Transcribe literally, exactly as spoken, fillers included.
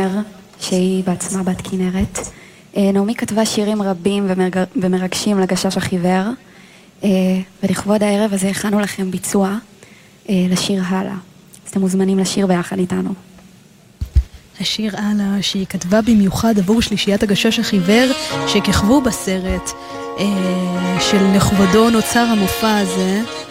זמר, שהיא בעצמה בת כנרת. נעמי כתבה שירים רבים ומרגשים לגשש החיוור, ולכבוד הערב הזה הכנו לכם ביצוע לשיר הלאה. אז אתם מוזמנים לשיר ביחד איתנו. השיר הלאה שהיא כתבה במיוחד עבור שלישיית הגשש החיוור שכיכבו בסרט של לכבודו נוצר המופע הזה.